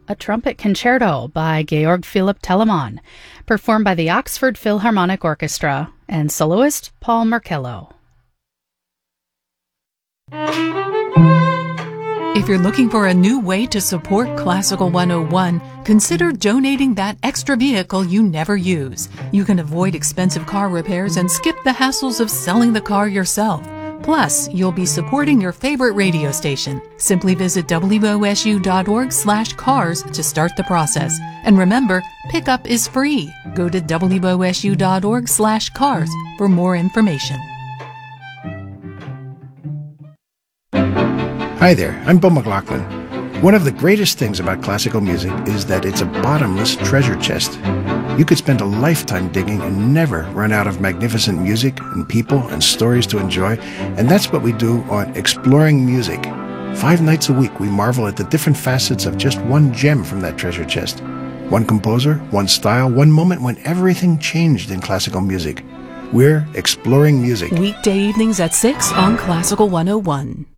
a trumpet concerto by Georg Philipp Telemann, performed by the Oxford Philharmonic Orchestra and soloist Paul Marcello. If you're looking for a new way to support Classical 101, consider donating that extra vehicle you never use. You can avoid expensive car repairs and skip the hassles of selling the car yourself. Plus, you'll be supporting your favorite radio station. Simply visit wosu.org/cars to start the process. And remember, pickup is free. Go to wosu.org/cars for more information. Hi there, I'm Bill McLaughlin. One of the greatest things about classical music is that it's a bottomless treasure chest. You could spend a lifetime digging and never run out of magnificent music and people and stories to enjoy, and that's what we do on Exploring Music. 5 nights a week, we marvel at the different facets of just one gem from that treasure chest. One composer, one style, one moment when everything changed in classical music. We're Exploring Music. Weekday evenings at 6 on Classical 101.